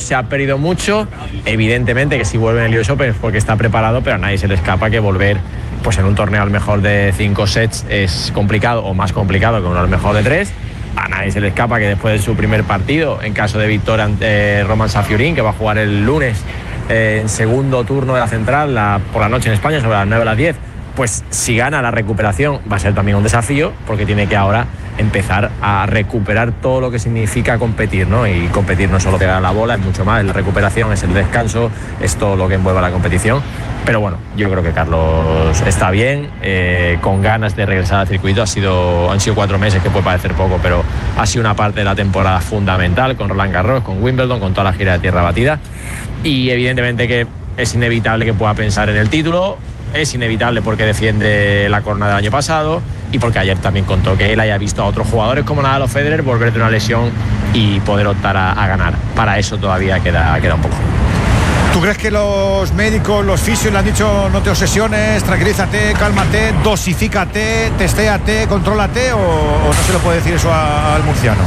se ha perdido mucho. Evidentemente que si vuelve en el US Open es porque está preparado, pero a nadie se le escapa que volver pues en un torneo al mejor de 5 sets es complicado, o más complicado que uno al mejor de 3. A nadie se le escapa que después de su primer partido, en caso de victoria ante Roman Safiullin, que va a jugar el lunes en segundo turno de la central por la noche en España, sobre las 9 a las 10, pues si gana la recuperación va a ser también un desafío, porque tiene que ahora empezar a recuperar todo lo que significa competir, ¿no? Y competir no es solo pegar la bola, es mucho más, es la recuperación, es el descanso, es todo lo que envuelve a la competición. Pero bueno, yo creo que Carlos está bien, con ganas de regresar al circuito. Han sido 4 meses, que puede parecer poco, pero ha sido una parte de la temporada fundamental, con Roland Garros, con Wimbledon, con toda la gira de tierra batida. Y evidentemente que es inevitable que pueda pensar en el título. Es inevitable porque defiende la corona del año pasado y porque ayer también contó que él haya visto a otros jugadores como Nadal o Federer volver de una lesión y poder optar a ganar. Para eso todavía queda un poco. ¿Tú crees que los médicos, los fisios le han dicho no te obsesiones, tranquilízate, cálmate, dosifícate, testéate, contrólate, o no se lo puede decir eso al murciano?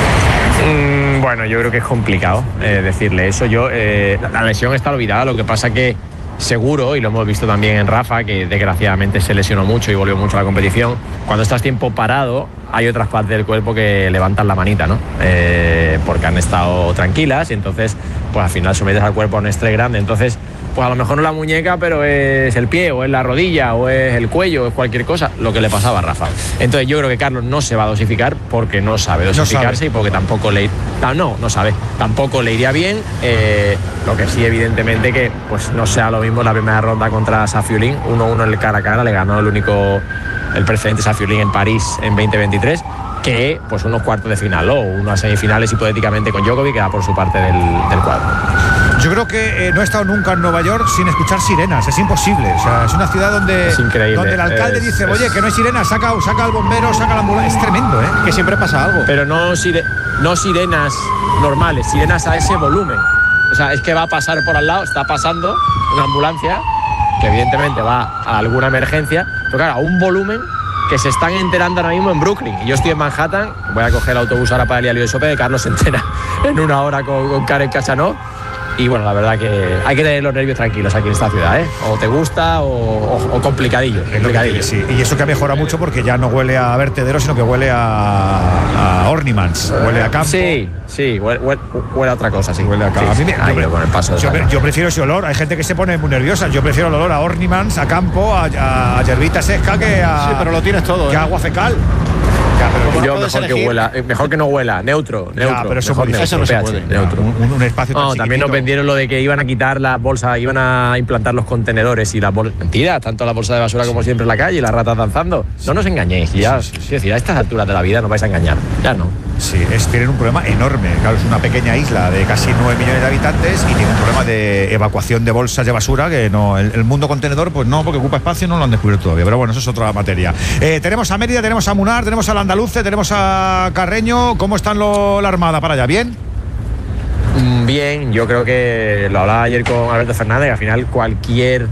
Bueno, yo creo que es complicado decirle eso. La lesión está olvidada, lo que pasa que seguro, y lo hemos visto también en Rafa, que desgraciadamente se lesionó mucho y volvió mucho a la competición. Cuando estás tiempo parado, hay otras partes del cuerpo que levantan la manita, ¿no? Porque han estado tranquilas y entonces, pues al final sometes al cuerpo a un estrés grande. Entonces, pues a lo mejor no la muñeca, pero es el pie, o es la rodilla, o es el cuello, o es cualquier cosa, lo que le pasaba a Rafa. Entonces yo creo que Carlos no se va a dosificar porque no sabe dosificarse y porque tampoco no sabe. Tampoco le iría bien. Lo que sí, evidentemente, que pues no sea lo mismo la primera ronda contra Safiullin, 1-1 en el cara a cara, le ganó el precedente Safiullin en París en 2023, que pues unos cuartos de final o unas semifinales hipotéticamente con Djokovic, que va por su parte del cuadro. Yo creo que no he estado nunca en Nueva York sin escuchar sirenas, es imposible. O sea, es una ciudad donde el alcalde dice, oye, que no hay sirenas, saca al bombero, saca la ambulancia. Es tremendo, que siempre pasa algo. Pero no sirenas normales, sirenas a ese volumen. O sea, es que va a pasar por al lado, está pasando una ambulancia que evidentemente va a alguna emergencia, pero claro, a un volumen que se están enterando ahora mismo en Brooklyn. Y yo estoy en Manhattan, voy a coger el autobús ahora para ir al US Open, de Carlos se entera en una hora con Karen Khachanov. Y bueno, la verdad que hay que tener los nervios tranquilos aquí en esta ciudad, ¿eh? O te gusta o complicadillo. Sí. Y eso que ha mejorado mucho porque ya no huele a vertedero, sino que huele a Ornimans, huele a campo. Sí, huele a otra cosa, sí. Huele a campo. Sí, con el paso yo prefiero ese olor. Hay gente que se pone muy nerviosa. Yo prefiero el olor a Ornimans, a campo, a hierbita seca que a... Sí, pero lo tienes todo. Que agua fecal. Yo mejor que no huela, neutro. Pero eso no se puede. Neutro. Un espacio tan también nos vendieron lo de que iban a quitar las bolsas, iban a implantar los contenedores y las bolsas. Mentira, tanto la bolsa de basura como siempre en la calle y las ratas danzando. No nos engañéis, Es decir, a estas alturas de la vida nos vais a engañar. Ya no. Sí, tienen un problema enorme. Claro, es una pequeña isla de casi 9 millones de habitantes y tiene un problema de evacuación de bolsas de basura que no, el mundo contenedor, pues no, porque ocupa espacio, no lo han descubierto todavía. Pero bueno, eso es otra materia. Tenemos a Mérida, tenemos a Munar, tenemos al Andaluce, tenemos a Carreño. ¿Cómo están la Armada para allá? ¿Bien? Bien, yo creo que lo hablaba ayer con Alberto Fernández, que al final cualquier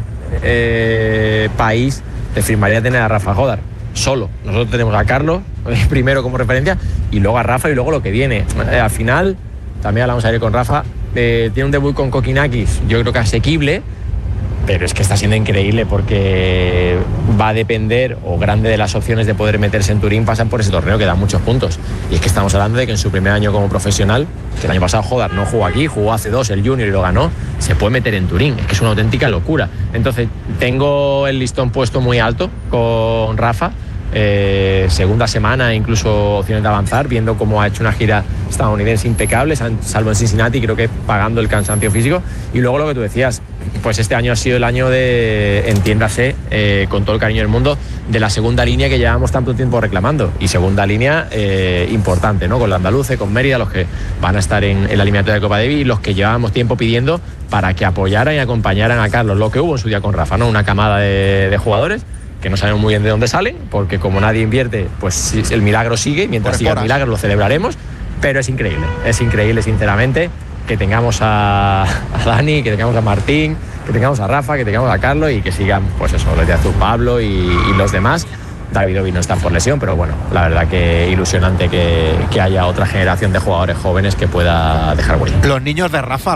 país te firmaría tener a Rafa Jodar solo. Nosotros tenemos a Carlos primero como referencia y luego a Rafa y luego lo que viene. Al final, también hablamos ayer con Rafa, tiene un debut con Kokinakis, yo creo que asequible, pero es que está siendo increíble porque va a depender, o grande de las opciones de poder meterse en Turín pasan por ese torneo que da muchos puntos. Y es que estamos hablando de que en su primer año como profesional, que el año pasado Jodar no jugó aquí, jugó hace 2 el Junior y lo ganó, se puede meter en Turín. Es que es una auténtica locura. Entonces, tengo el listón puesto muy alto con Rafa. Segunda semana, incluso opciones de avanzar, viendo cómo ha hecho una gira estadounidense impecable, salvo en Cincinnati, creo que pagando el cansancio físico. Y luego lo que tú decías, pues este año ha sido el año de, entiéndase, con todo el cariño del mundo, de la segunda línea que llevamos tanto tiempo reclamando. Y segunda línea importante, ¿no? Con la Andaluce, con Mérida, los que van a estar en la eliminatoria de Copa Davis y los que llevábamos tiempo pidiendo para que apoyaran y acompañaran a Carlos, lo que hubo en su día con Rafa, ¿no? Una camada de jugadores que no sabemos muy bien de dónde salen, porque como nadie invierte, pues el milagro sigue, mientras siga el milagro lo celebraremos, pero es increíble sinceramente que tengamos a Dani, que tengamos a Martín, que tengamos a Rafa, que tengamos a Carlos y que sigan, pues eso, los de Azul, Pablo y los demás. David Ovi no está por lesión, pero bueno, la verdad que ilusionante que haya otra generación de jugadores jóvenes que pueda dejar huella. Los niños de Rafa